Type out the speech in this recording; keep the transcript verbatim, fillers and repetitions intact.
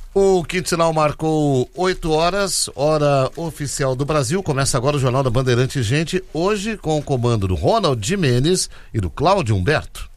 O quinto sinal marcou oito horas, hora oficial do Brasil. Começa agora o Jornal da Bandeirante, gente, hoje com o comando do Ronald Gimenez e do Cláudio Humberto.